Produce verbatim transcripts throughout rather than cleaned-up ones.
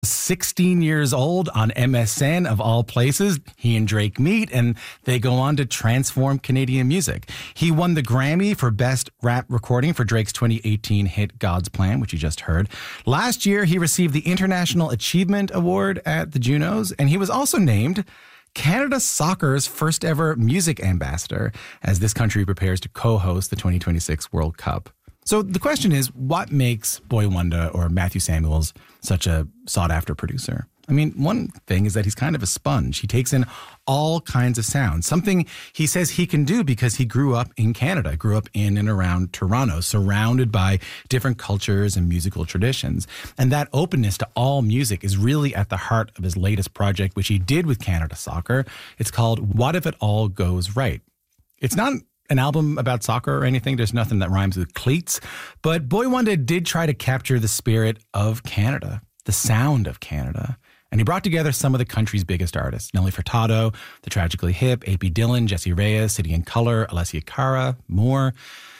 sixteen years old on M S N, of all places. He and Drake meet, and they go on to transform Canadian music. He won the Grammy for Best Rap Recording for Drake's twenty eighteen hit God's Plan, which you just heard. Last year, he received the International Achievement Award at the Junos, and he was also named Canada Soccer's first ever music ambassador as this country prepares to co-host the twenty twenty-six World Cup. So the question is, what makes Boi-1da or Matthew Samuels such a sought-after producer? I mean, one thing is that he's kind of a sponge. He takes in all kinds of sounds, something he says he can do because he grew up in Canada, grew up in and around Toronto, surrounded by different cultures and musical traditions. And that openness to all music is really at the heart of his latest project, which he did with Canada Soccer. It's called What If It All Goes Right? It's not an album about soccer or anything. There's nothing that rhymes with cleats. But Boi-1da did try to capture the spirit of Canada, the sound of Canada. And he brought together some of the country's biggest artists: Nelly Furtado, The Tragically Hip, A P Dylan, Jessie Reyez, City and Colour, Alessia Cara, more.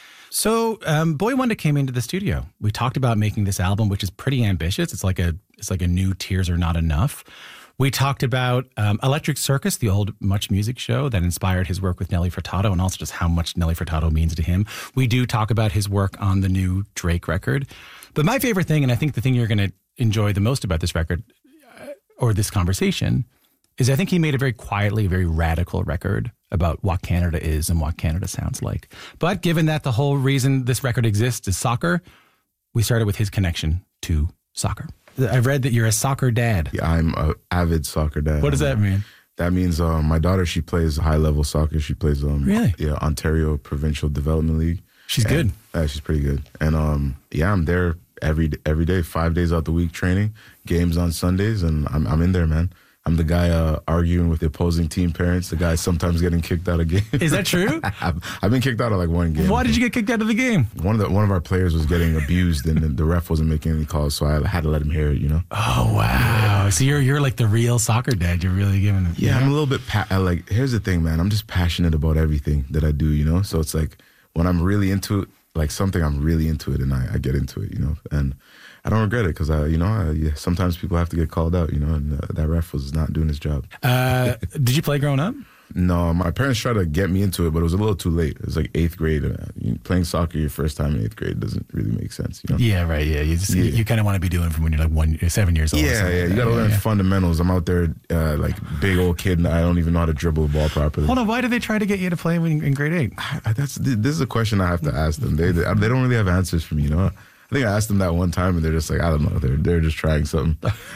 So um, Boi-1da came into the studio. We talked about making this album, which is pretty ambitious. It's like a it's like a new Tears Are Not Enough. We talked about um, Electric Circus, the old Much Music show that inspired his work with Nelly Furtado, and also just how much Nelly Furtado means to him. We do talk about his work on the new Drake record. But my favorite thing, and I think the thing you're going to enjoy the most about this record uh, or this conversation, is I think he made a very quietly, very radical record about what Canada is and what Canada sounds like. But given that the whole reason this record exists is soccer, we started with his connection to soccer. I've read that you're a soccer dad. Yeah, I'm an avid soccer dad. What does that mean? That means um, my daughter, she plays high-level soccer. She plays um, really? yeah, Ontario Provincial Development League. She's and, good. Yeah, she's pretty good. And um, yeah, I'm there every every day, five days out the week training, games on Sundays, and I'm I'm in there, man. I'm the guy uh, arguing with the opposing team parents, the guy sometimes getting kicked out of games. Is that true? I've, I've been kicked out of like one game. Why did you get kicked out of the game? One of the one of our players was getting abused, and the, the ref wasn't making any calls, so I had to let him hear it. You know. Oh wow! So you're you're like the real soccer dad. You're really giving it. Yeah, you know? I'm a little bit pa- like. Here's the thing, man. I'm just passionate about everything that I do. You know, so it's like when I'm really into it, like something, I'm really into it, and I, I get into it. You know, and I don't regret it because I, you know, I, yeah, sometimes people have to get called out, you know, and uh, that ref was not doing his job. Uh, did you play growing up? No, my parents tried to get me into it, but it was a little too late. It was like eighth grade. Uh, you, playing soccer your first time in eighth grade doesn't really make sense, you know? Yeah, right. Yeah, you just, yeah. you, you kind of want to be doing it from when you're like one, seven years old. Yeah, yeah. You got to yeah, learn yeah. fundamentals. I'm out there uh, like big old kid, and I don't even know how to dribble the ball properly. Hold on, why did they try to get you to play in, in grade eight? I, that's this is a question I have to ask them. They they, they don't really have answers for me, you know. I think I asked them that one time, and they're just like, I don't know, they're they're just trying something.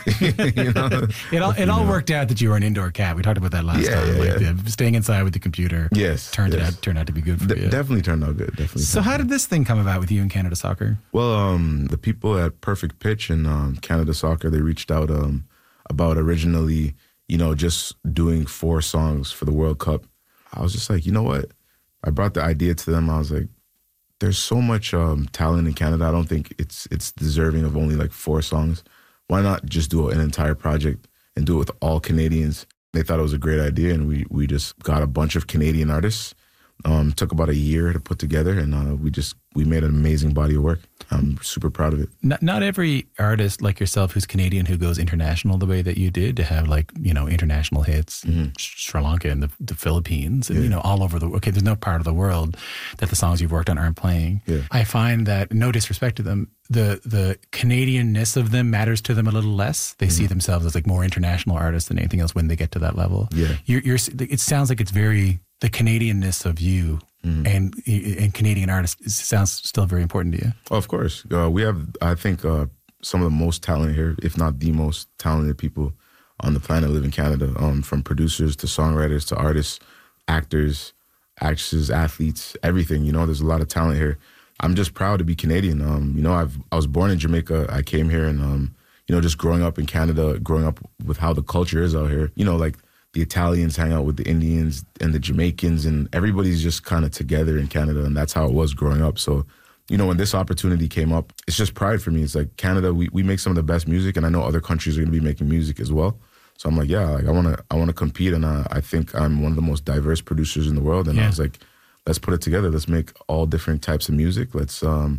you know? It all it all know? worked out that you were an indoor cat. We talked about that last Yeah, time. yeah, like yeah. The, staying inside with the computer. Yes, turned yes. it out turned out to be good for De- you. Definitely turned out good. Definitely. So how did this thing come about with you and Canada Soccer? Well, um, the people at Perfect Pitch and um, Canada Soccer, they reached out um, about originally, you know, just doing four songs for the World Cup. I was just like, you know what? I brought the idea to them. I was like, there's so much um, talent in Canada. I don't think it's it's deserving of only like four songs. Why not just do an entire project and do it with all Canadians? They thought it was a great idea, and we we just got a bunch of Canadian artists. Um, took about a year to put together, and uh, we just we made an amazing body of work. I'm super proud of it. Not, not every artist like yourself who's Canadian who goes international the way that you did, to have like, you know, international hits in Mm-hmm. Sri Lanka and the, the Philippines and, Yeah. you know, all over the, okay, there's no part of the world that the songs you've worked on aren't playing. Yeah. I find that, no disrespect to them, the the Canadianness of them matters to them a little less. They see themselves as like more international artists than anything else when they get to that level. Yeah. You're, you're, it sounds like it's very, the Canadianness of you Mm-hmm. and and Canadian artists sounds still very important to you. Oh, of course. Uh, we have, I think, uh, some of the most talented here, if not the most talented people on the planet live in Canada, um, from producers to songwriters to artists, actors, actresses, athletes, everything. You know, there's a lot of talent here. I'm just proud to be Canadian. Um, you know, I've I was born in Jamaica. I came here and, um, you know, just growing up in Canada, growing up with how the culture is out here, you know, like, the Italians hang out with the Indians and the Jamaicans, and everybody's just kind of together in Canada, and that's how it was growing up. So, you know, when this opportunity came up, it's just pride for me. It's like, Canada, we, we make some of the best music, and I know other countries are going to be making music as well. So I'm like, yeah, like I want to I want to compete, and uh, I think I'm one of the most diverse producers in the world. And Yeah. I was like, let's put it together. Let's make all different types of music. Let's um,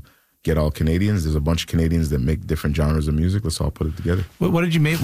get all Canadians. There's a bunch of Canadians that make different genres of music. Let's all put it together. What, what did you make?